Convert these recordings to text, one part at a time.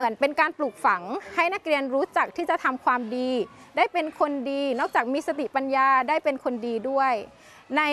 เหมือนเป็นการปลูกฝังให้นักเรียนรู้จักที่จะทำความดีได้เป็นคนดีนอกจากมีสติปัญญาได้เป็นคนดีด้วยใน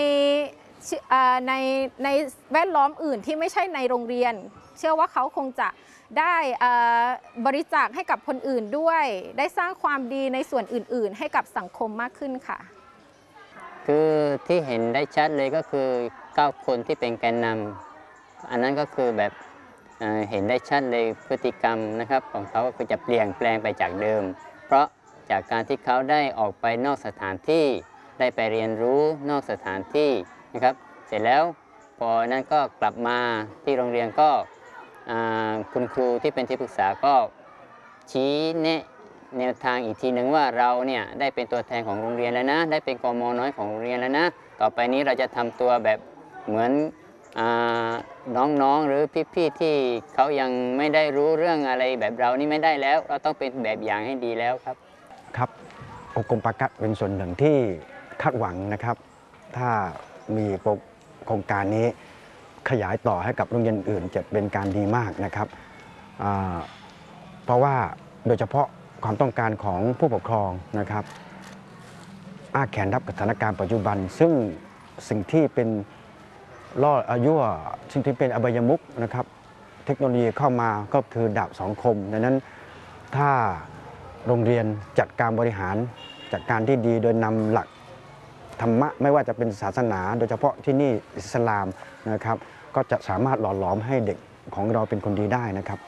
ในแวดล้อมอื่นที่ไม่ใช่ในโรงเรียนเชื่อว่าเขาคงจะได้บริจาคให้กับคนอื่นด้วยได้สร้างความดีในส่วนอื่นๆให้กับสังคมมากขึ้นค่ะคือที่เห็นได้ชัดเลยก็คือ9คนที่เป็นแกนนำอันนั้นก็คือแบบเห็นได้ชัดเลยพฤติกรรมนะครับของเขาก็คือจะเปลี่ยนแปลงไปจากเดิมเพราะจากการที่เขาได้ออกไปนอกสถานที่ได้ไปเรียนรู้นอกสถานที่นะครับเสร็จแล้วพอนั้นก็กลับมาที่โรงเรียนก็คุณครูที่เป็นที่ปรึกษาก็ชี้แนะแนวทางอีกทีหนึ่งว่าเราเนี่ยได้เป็นตัวแทนของโรงเรียนแล้วนะได้เป็นกม.น้อยของโรงเรียนแล้วนะต่อไปนี้เราจะทำตัวแบบเหมือนน้องๆหรือพี่ๆที่เขายังไม่ได้รู้เรื่องอะไรแบบเรานี่ไม่ได้แล้วเราต้องเป็นแบบอย่างให้ดีแล้วครับครับองค์กรปากัดเป็นส่วนหนึ่งที่คาดหวังนะครับถ้ามีโครงการนี้ขยายต่อให้กับโรงเรียนอื่นจะเป็นการดีมากนะครับเพราะว่าโดยเฉพาะความต้องการของผู้ปกครองนะครับอ้าแขนรับกับสถานการณ์ปัจจุบันซึ่งสิ่งที่เป็นล่ออายุสิ่งที่เป็นอบายมุขนะครับเทคโนโลยีเข้ามาก็คือดาบสองคมดังนั้นถ้าโรงเรียนจัดการบริหารจัดการที่ดีโดยนำหลักธรรมะไม่ว่าจะเป็นศาสนาโดยเฉพาะที่นี่อิสลามนะครับก็จะสามารถหล่อหลอมให้เด็กของเราเป็นคนดีได้นะครับ